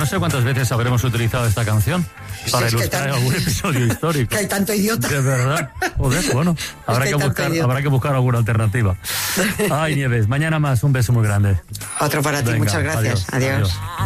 sé cuántas veces habremos utilizado esta canción para ilustrar algún episodio histórico. Que hay tanto idiota. De verdad. Joder, bueno, habrá que buscar alguna alternativa. Ay, Nieves, mañana más. Un beso muy grande. Otro para ti. Venga, muchas gracias. Adiós.